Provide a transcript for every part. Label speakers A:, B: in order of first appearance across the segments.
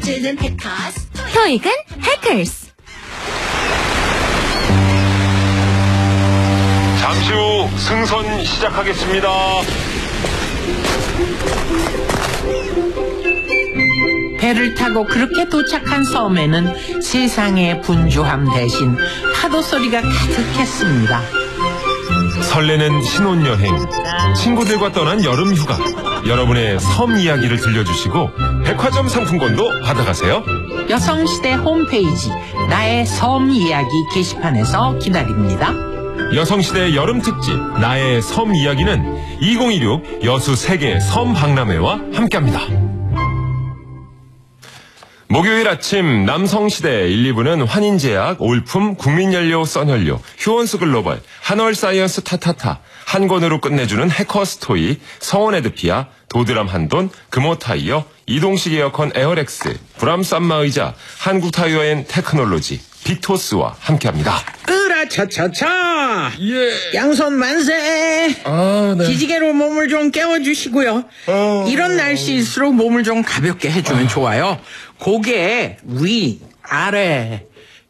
A: 알려주는 해커스.
B: 토익은 해커스.
C: 잠시 후 승선 시작하겠습니다.
D: 배를 타고 그렇게 도착한 섬에는 세상의 분주함 대신 파도 소리가 가득했습니다.
C: 설레는 신혼여행, 친구들과 떠난 여름휴가, 여러분의 섬 이야기를 들려주시고 백화점 상품권도 받아가세요.
D: 여성시대 홈페이지 나의 섬 이야기 게시판에서 기다립니다.
C: 여성시대 여름특집 나의 섬 이야기는 2016 여수 세계 섬 박람회와 함께합니다. 목요일 아침 남성시대 1, 2부는 환인제약, 올품, 국민연료, 써연료, 휴원수 글로벌, 한월사이언스 타타타, 한 권으로 끝내주는 해커스토이, 성원에드피아, 도드람 한돈, 금호타이어, 이동식 에어컨 에어렉스, 브람스 안마의자, 한국타이어앤 테크놀로지, 빅토스와 함께합니다.
D: 으라차차차
C: 예.
D: 양손 만세.
C: 네.
D: 기지개로 몸을 좀 깨워주시고요. 이런 날씨일수록 몸을 좀 가볍게 해주면 좋아요. 고개 위 아래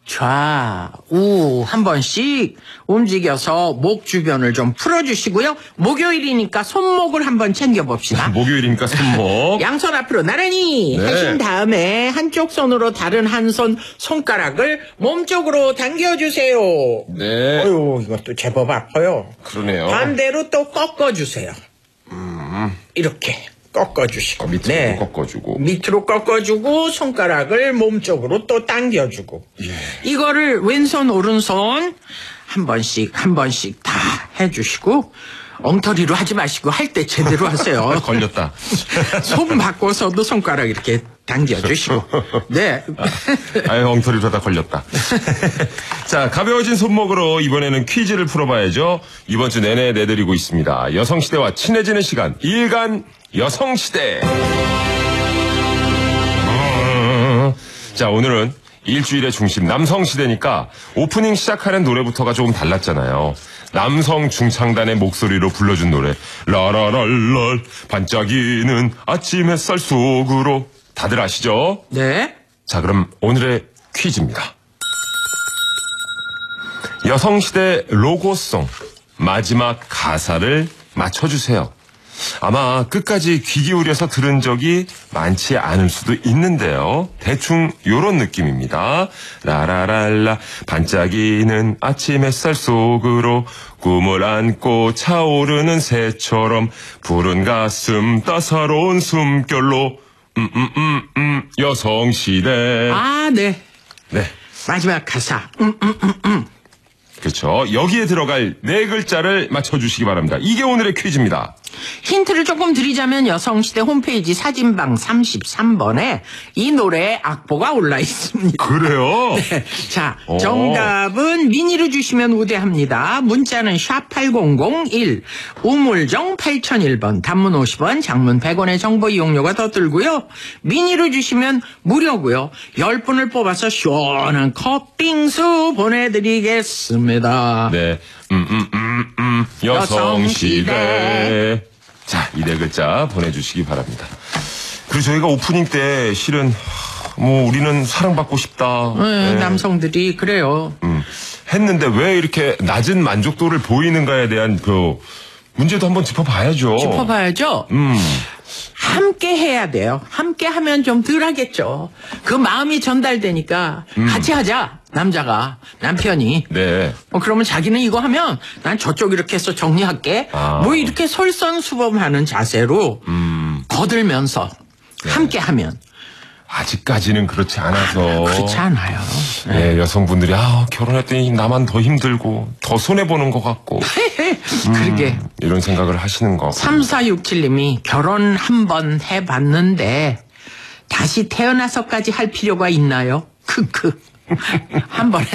D: 좌우 한 번씩 움직여서 목 주변을 좀 풀어주시고요. 목요일이니까 손목을 한번 챙겨봅시다.
C: 목요일이니까 손목.
D: 양손 앞으로 나란히
C: 네.
D: 하신 다음에 한쪽 손으로 다른 한 손 손가락을 몸쪽으로 당겨주세요.
C: 네.
D: 어휴, 이것도 제법 아파요.
C: 그러네요.
D: 반대로 또 꺾어주세요. 이렇게 꺾어주시고.
C: 밑으로 꺾어주고.
D: 밑으로 꺾어주고 손가락을 몸쪽으로 또 당겨주고.
C: 예.
D: 이거를 왼손 오른손 한 번씩 다 해주시고 엉터리로 하지 마시고 할 때 제대로 하세요.
C: 걸렸다.
D: 손 바꿔서도 손가락 이렇게 당겨주시고. 네.
C: 아유, 엉터리로 하다 걸렸다. 자, 가벼워진 손목으로 이번에는 퀴즈를 풀어봐야죠. 이번 주 내내 내드리고 있습니다. 여성시대와 친해지는 시간, 2일간 여성시대. 자, 오늘은 일주일의 중심 남성시대니까 오프닝 시작하는 노래부터가 조금 달랐잖아요. 남성 중창단의 목소리로 불러준 노래 라라랄랄 반짝이는 아침 햇살 속으로. 다들 아시죠?
D: 네.
C: 자, 그럼 오늘의 퀴즈입니다. 여성시대 로고송 마지막 가사를 맞춰주세요. 아마 끝까지 귀 기울여서 들은 적이 많지 않을 수도 있는데요. 대충 요런 느낌입니다. 라라랄라 반짝이는 아침 햇살 속으로 꿈을 안고 차오르는 새처럼 푸른 가슴 따사로운 숨결로 여성시대.
D: 아, 네.
C: 네.
D: 마지막 가사.
C: 그렇죠. 여기에 들어갈 네 글자를 맞춰주시기 바랍니다. 이게 오늘의 퀴즈입니다.
D: 힌트를 조금 드리자면 여성시대 홈페이지 사진방 33번에 이 노래의 악보가 올라 있습니다.
C: 그래요?
D: 네. 자, 정답은 미니로 주시면 우대합니다. 문자는 샵8001, 우물정 8001번, 단문 50원, 장문 100원의 정보 이용료가 더 들고요. 미니로 주시면 무료고요. 10분을 뽑아서 시원한 컵빙수 보내드리겠습니다.
C: 네. 여성시대. 자, 이 네 글자 보내주시기 바랍니다. 그리고 저희가 오프닝 때 실은 우리는 사랑받고 싶다.
D: 네, 남성들이 그래요.
C: 했는데 왜 이렇게 낮은 만족도를 보이는가에 대한 그 문제도 한번 짚어봐야죠.
D: 짚어봐야죠. 함께 해야 돼요. 함께 하면 좀 덜 하겠죠. 그 마음이 전달되니까 같이 하자. 남자가, 남편이.
C: 네.
D: 그러면 자기는 이거 하면 난 저쪽 이렇게 해서 정리할게. 뭐 이렇게 솔선수범하는 자세로 거들면서 함께 하면.
C: 아직까지는 그렇지 않아서.
D: 그렇지 않아요.
C: 네, 여성분들이 결혼했더니 나만 더 힘들고 더 손해보는 것 같고.
D: 그러게.
C: 이런 생각을 하시는 거.
D: 3467님이 결혼 한 번 해봤는데 다시 태어나서까지 할 필요가 있나요? 크크. 한 번